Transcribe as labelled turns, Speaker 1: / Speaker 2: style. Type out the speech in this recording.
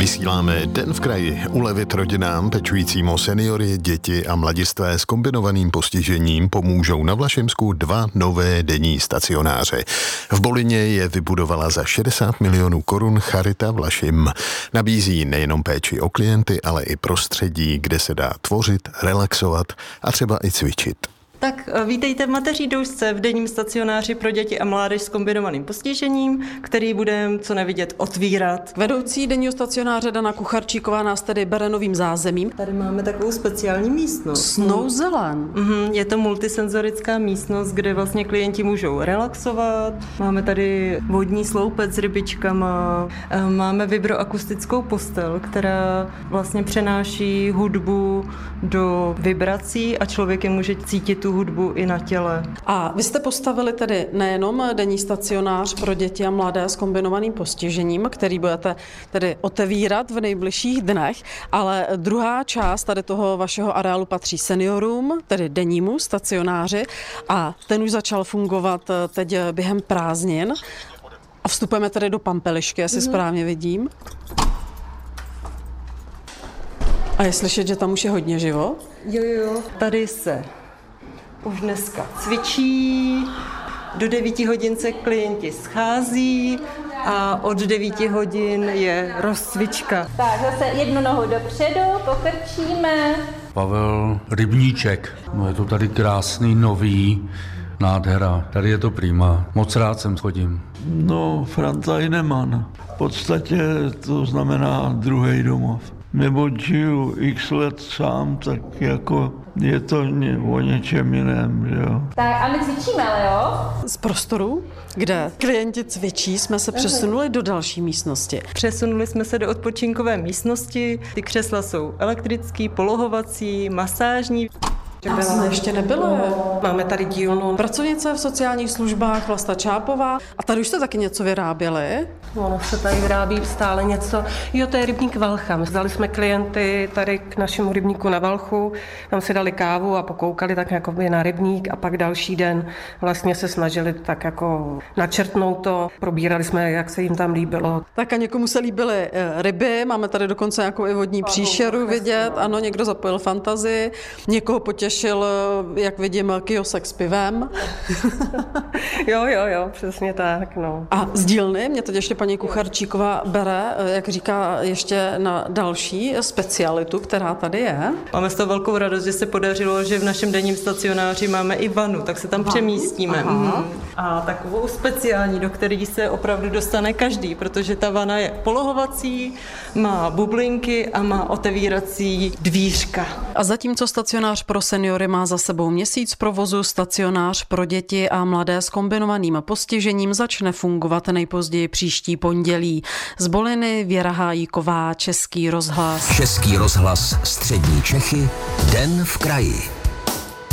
Speaker 1: Vysíláme Den v kraji. Ulevit rodinám pečujícím o seniory, děti a mladistvé s kombinovaným postižením pomůžou na Vlašimsku 2 nové denní stacionáře. V Bolině je vybudovala za 60 milionů korun Charita Vlašim. Nabízí nejenom péči o klienty, ale i prostředí, kde se dá tvořit, relaxovat a třeba i cvičit.
Speaker 2: Tak vítejte v Mateří doušce v denním stacionáři pro děti a mládež s kombinovaným postižením, který budeme, co nevidět, otvírat.
Speaker 3: Vedoucí denního stacionáře Dana Kucharčíková nás tedy bere novým zázemím.
Speaker 2: Tady máme takovou speciální místnost.
Speaker 3: Snowzeland.
Speaker 2: Je to multisenzorická místnost, kde vlastně klienti můžou relaxovat. Máme tady vodní sloupec s rybičkama, máme vibroakustickou postel, která vlastně přenáší hudbu do vibrací a člověk je může cítit tu hudbu i na těle.
Speaker 3: A vy jste postavili tedy nejenom denní stacionář pro děti a mladé s kombinovaným postižením, který budete tedy otevírat v nejbližších dnech, ale druhá část tady toho vašeho areálu patří seniorům, tedy dennímu stacionáři, a ten už začal fungovat teď během prázdnin. A vstupujeme tedy do Pampelišky, jestli správně vidím. A je slyšet, že tam už je hodně živo?
Speaker 2: Jo. Tady se už dneska cvičí, do 9 hodin se klienti schází a od 9 hodin je rozcvička.
Speaker 4: Tak zase jednu nohu dopředu, pokrčíme.
Speaker 5: Pavel Rybníček, no je to tady krásný, nový, nádhera, tady je to prima, moc rád sem chodím.
Speaker 6: No, Franta Heinemann, v podstatě to znamená druhý domov. Neboť žiju x let sám, tak jako je to o něčem jiném, že jo.
Speaker 4: Tak a my cvičíme, ale jo?
Speaker 3: Z prostoru, kde klienti cvičí, jsme se přesunuli do další místnosti.
Speaker 2: Přesunuli jsme se do odpočinkové místnosti, ty křesla jsou elektrický, polohovací, masážní.
Speaker 3: Tam jsme ještě nebyli.
Speaker 2: Máme tady dílnu.
Speaker 3: Pracovnice v sociálních službách Vlasta Čápová. A tady už jste taky něco vyráběli?
Speaker 7: Ono se tady vyrábí stále něco. Jo, to je rybník Valcha. Vzali jsme klienty tady k našemu rybníku na Valchu, tam si dali kávu a pokoukali tak jako by na rybník a pak další den vlastně se snažili tak jako načrtnout to. Probírali jsme, jak se jim tam líbilo.
Speaker 3: Tak a někomu se líbily ryby, máme tady dokonce nějakou i vodní příšeru vidět. Ano, někdo zapojil fantazii, někoho potěšil, jak vidím, kiosek s pivem.
Speaker 7: Jo, přesně tak, no.
Speaker 3: A z dílny mě teď ještě paní Kucharčíková bere, jak říká, ještě na další specialitu, která tady je.
Speaker 2: Máme z toho velkou radost, že se podařilo, že v našem denním stacionáři máme i vanu, tak se tam přemístíme. A takovou speciální, do které se opravdu dostane každý, protože ta vana je polohovací, má bublinky a má otevírací dvířka.
Speaker 3: A zatímco stacionář pro seniory má za sebou měsíc provozu, stacionář pro děti a mladé s kombinovaným postižením začne fungovat nejpozději příští pondělí. Z Boliny Věra Hájíková, Český rozhlas.
Speaker 8: Český rozhlas Střední Čechy, Den v kraji.